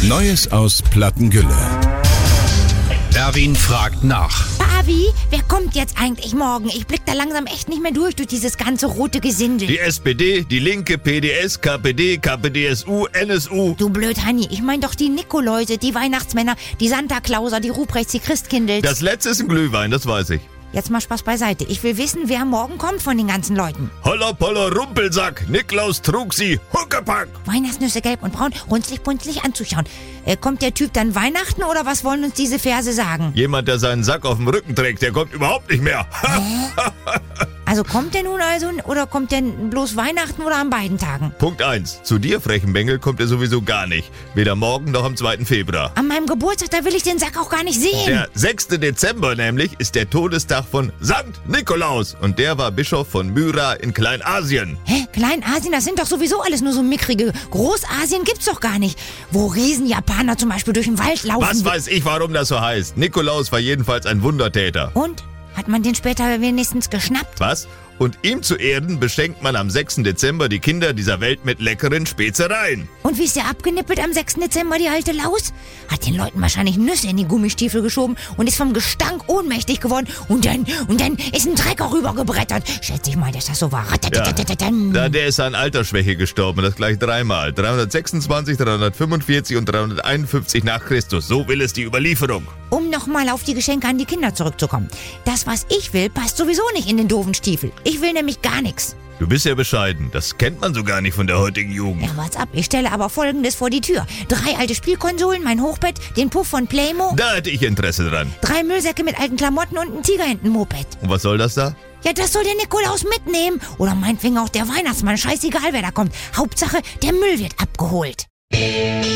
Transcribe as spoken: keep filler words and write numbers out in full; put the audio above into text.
Neues aus Plattengülle. Erwin fragt nach. Avi, wer kommt jetzt eigentlich morgen? Ich blick da langsam echt nicht mehr durch, durch dieses ganze rote Gesindel. Die S P D, die Linke, P D S, K P D, K P D S U, N S U. Du blöd, Hanni, ich mein doch die Nikoläuse, die Weihnachtsmänner, die Santa Clauser, die Ruprechts, die Christkindels. Das letzte ist ein Glühwein, das weiß ich. Jetzt mal Spaß beiseite. Ich will wissen, wer morgen kommt von den ganzen Leuten. Holla polla Rumpelsack, Niklaus trug sie, Huckepack. Weihnachtsnüsse gelb und braun, runzlig punzlig anzuschauen. Äh, kommt der Typ dann Weihnachten oder was wollen uns diese Verse sagen? Jemand, der seinen Sack auf dem Rücken trägt, der kommt überhaupt nicht mehr. Also kommt der nun also oder kommt der bloß Weihnachten oder an beiden Tagen? Punkt eins. Zu dir, frechen Bengel, kommt er sowieso gar nicht. Weder morgen noch am zweiten Februar. An meinem Geburtstag, da will ich den Sack auch gar nicht sehen. Der sechste Dezember nämlich ist der Todestag von Sankt Nikolaus. Und der war Bischof von Myra in Kleinasien. Hä? Kleinasien, das sind doch sowieso alles nur so mickrige. Großasien gibt's doch gar nicht. Wo Riesenjapaner zum Beispiel durch den Wald laufen. Was weiß ich, warum das so heißt. Nikolaus war jedenfalls ein Wundertäter. Und? Hat man den später wenigstens geschnappt? Was? Und ihm zu Ehren beschenkt man am sechsten Dezember die Kinder dieser Welt mit leckeren Spezereien. Und wie ist der abgenippelt am sechsten Dezember, die alte Laus? Hat den Leuten wahrscheinlich Nüsse in die Gummistiefel geschoben und ist vom Gestank ohnmächtig geworden. Und dann, und dann ist ein Dreck auch rübergebrettert. Schätze ich mal, dass das so war. Ja, da, der ist an Altersschwäche gestorben, das gleich dreimal. dreihundertsechsundzwanzig, dreihundertfünfundvierzig und dreihunderteinundfünfzig nach Christus. So will es die Überlieferung. Um nochmal auf die Geschenke an die Kinder zurückzukommen. Das, was ich will, passt sowieso nicht in den doofen Stiefel. Ich will nämlich gar nichts. Du bist ja bescheiden. Das kennt man so gar nicht von der heutigen Jugend. Ja, what's ab? Ich stelle aber Folgendes vor die Tür. Drei alte Spielkonsolen, mein Hochbett, den Puff von Playmo. Da hätte ich Interesse dran. Drei Müllsäcke mit alten Klamotten und ein Tigerenten-Moped. Und was soll das da? Ja, das soll der Nikolaus mitnehmen. Oder meinetwegen auch der Weihnachtsmann. Scheißegal, wer da kommt. Hauptsache, der Müll wird abgeholt.